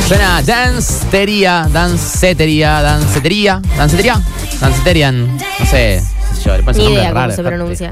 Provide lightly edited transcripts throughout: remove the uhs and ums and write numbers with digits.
Suena Danceteria. No sé. Yo, le ponen Ni nombre idea raro, cómo se pronuncia.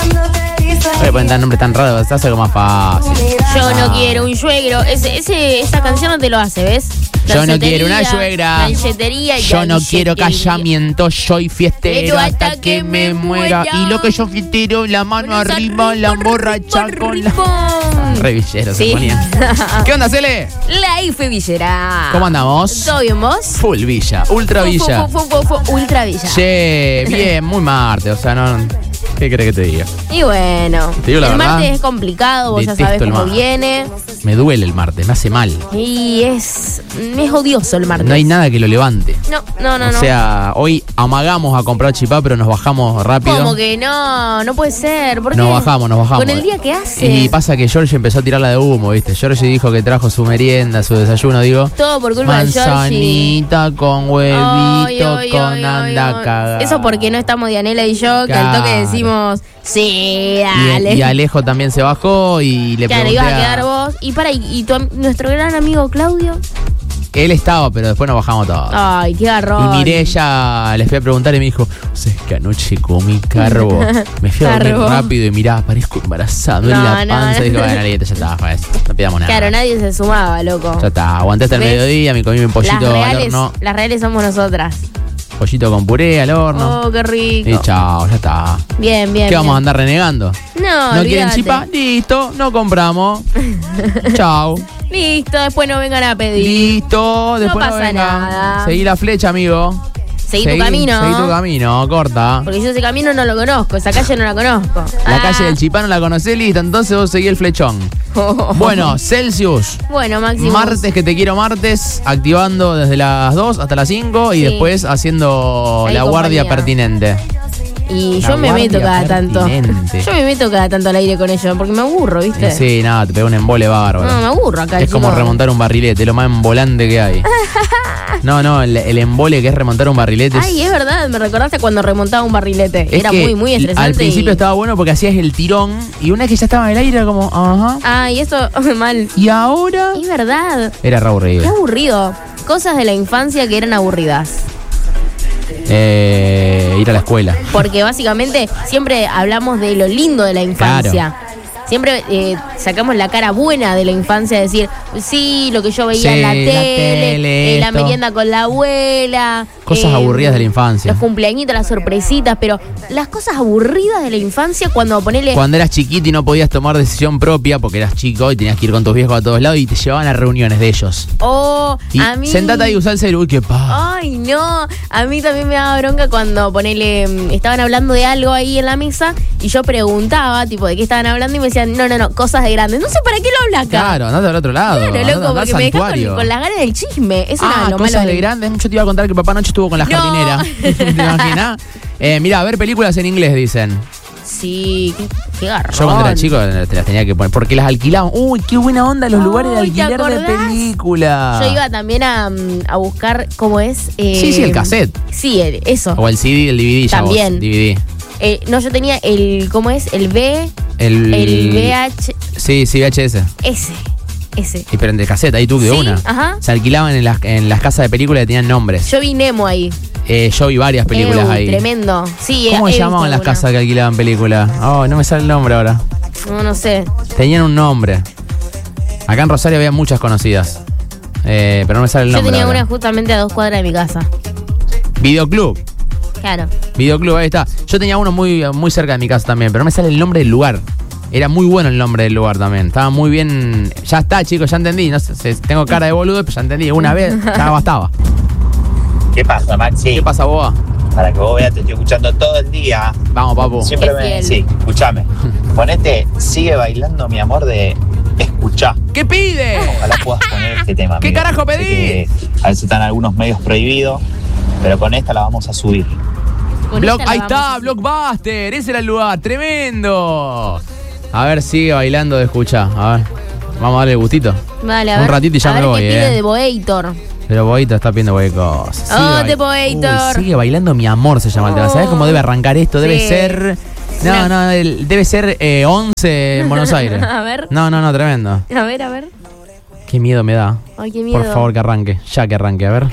Le ponen tan nombre tan raro, se hace algo más fácil. Yo no quiero un suegro. Esa canción no te lo hace, ¿ves? Yo no quiero una suegra. Dancetería y Yo no quiero dancetería. callamiento, soy fiestero Pero hasta que me muera. Y lo que yo fiestero, la mano arriba, la borracha con la... Re villero se Sí. ponía. ¿Qué onda, Cele? La F Villera. ¿Cómo andamos? ¿Todo bien vos? Full Villa, Ultra Villa. Ultra Villa. Che, bien, muy Marte, o sea, no... ¿Qué crees que te diga? Y bueno, Te digo la el verdad, martes es complicado, vos ya detesto sabés el cómo martes. viene. Me duele el martes, me hace mal. Y es odioso el martes. No hay nada que lo levante. No. O sea, hoy amagamos a comprar chipá, pero nos bajamos rápido. ¿Cómo que no? No puede ser. ¿Por qué? Nos bajamos. Con el día que hace. Y pasa que Georgie empezó a tirarla de humo, ¿viste? Georgie dijo que trajo su merienda, su desayuno, digo. Todo por culpa de Georgie. Manzanita con huevito, Ay, con anda ay. cagada. Eso porque no estamos Dianela y yo, que al toque Claro. decimos, sí, dale. Y Alejo también se bajó y le Claro, pregunté ibas a quedar vos. Y nuestro gran amigo Claudio. Él estaba, pero después nos bajamos todos. Ay, qué garrón. Y miré ella, les fui a preguntar y me dijo, ¿sabes que anoche comí carbo? Me fui a dormir Carbo. rápido y mirá, parezco embarazado en la panza. Y dije, bueno, listo, ya está, pues, no pidamos nada. Claro, nadie se sumaba, loco. Ya está, aguanté hasta el ¿Ves? mediodía, me comí un pollito al horno. Las reales somos nosotras. Pollito con puré al horno. Oh, qué rico. Y chao, ya está. Bien, bien. ¿Qué vamos a bien. andar renegando? No, ¿No quieren olvídate. chipa? Listo, no compramos. Chao. Listo, después no vengan a pedir. Listo, después no pasa venga. nada. Seguí la flecha, amigo. Seguí tu camino. Seguí tu camino, corta. Porque yo ese camino no lo conozco, esa calle no la conozco. La calle del Chipá no la conocés, listo, entonces vos seguí el flechón. Bueno, Celsius. Bueno, Máximo. Martes que te quiero martes, activando desde las 2 hasta las 5 y Sí. después haciendo Ahí la guardia compañía. pertinente. Y La yo me meto guardia cada tanto. pertinente. Yo me meto cada tanto al aire con ellos, porque me aburro, ¿viste? Sí, nada, te pega un embole bárbaro. No, me aburro acá. Es como chicos. remontar un barrilete, lo más embolante que hay. No, el embole que es remontar un barrilete. Ay, es verdad, me recordaste cuando remontaba un barrilete. Es Era que muy, muy estresante. Al principio estaba bueno porque hacías el tirón y una vez que ya estaba en el aire era como, ajá. Ay, eso, mal. Y ahora Es verdad. era re Qué aburrido. aburrido. Cosas de la infancia que eran aburridas. Ir a la escuela. Porque básicamente siempre hablamos de lo lindo de la infancia. Siempre sacamos la cara buena de la infancia, decir, sí, lo que yo veía Sí, en la la tele, tele, la esto. merienda con la abuela. Cosas aburridas de la infancia. Los cumpleañitos, las sorpresitas, pero las cosas aburridas de la infancia cuando ponele... Cuando eras chiquito y no podías tomar decisión propia porque eras chico y tenías que ir con tus viejos a todos lados y te llevaban a reuniones de ellos. Oh, Y a mí... sentate ahí y usá el celular. Uy, qué pa. Ay, no. A mí también me daba bronca cuando ponele, estaban hablando de algo ahí en la mesa y yo preguntaba, tipo, de qué estaban hablando y me decían, no, cosas de grandes. No sé para qué lo habla acá. Claro, andate al otro lado. Claro, andate loco, al porque me dejás santuario. con las ganas del chisme. Eso era lo malo. Cosas de grandes. Yo te iba a contar que papá anoche estuvo con la No. jardinera. ¿Te imaginas? Mirá, ver películas en inglés, dicen. Sí, qué garrón. Yo cuando era chico te las tenía que poner. Porque las alquilaban. Uy, qué buena onda los lugares de Ay, ¿te alquiler de acordás? películas. Yo iba también a buscar, ¿cómo es? Sí, el cassette. Sí, eso. O el CD, el DVD ya También. vos, DVD. No, yo tenía ¿cómo es? El El VH... Sí, VHS. Ese. Y pero en el cassette, ahí tú de Sí, una. ajá. Se alquilaban en las casas de películas que tenían nombres. Yo vi Nemo ahí. Yo vi varias películas ahí. Tremendo. Sí, ¿Cómo he se visto llamaban las alguna. casas que alquilaban películas? Oh, no me sale el nombre ahora. No sé. Tenían un nombre. Acá en Rosario había muchas conocidas. Pero no me sale el Yo nombre. tenía ahora. una justamente a 2 cuadras de mi casa. Videoclub. Claro. Videoclub, ahí está. Yo tenía uno muy, muy cerca de mi casa también, pero no me sale el nombre del lugar. Era muy bueno el nombre del lugar también. Estaba muy bien. Ya está, chicos, ya entendí. No sé, tengo cara de boludo, pero ya entendí. Una vez ya bastaba. ¿Qué pasa, Maxi? ¿Qué pasa, boba? Para que vos veas, te estoy escuchando todo el día. Vamos, papu. Siempre Es me fiel. decís, escuchame. Ponete, sigue bailando mi amor de escuchá. ¿Qué pide? Ojalá puedas poner este tema. ¿Qué amigo. carajo Sé pedís? que a veces están algunos medios prohibidos, pero con esta la vamos a subir. Con Block, esta la ahí vamos está, a- Blockbuster. Ese era el lugar. Tremendo. A ver, sigue bailando de escuchar. A ver. Vamos a darle el gustito. Vale, a Un ver. ratito y ya a me ver voy, qué pide de Boator. Pero Boito está pidiendo cualquier cosa. Sigue Oh, bail- The Boator. Uy, sigue bailando mi amor, se llama el tema. ¿Sabes cómo debe arrancar esto? Debe Sí. ser. Debe ser 11 en Buenos Aires. A ver. No, tremendo. A ver. Qué miedo me da. Ay, qué miedo. Por favor, que arranque. Ya que arranque, a ver.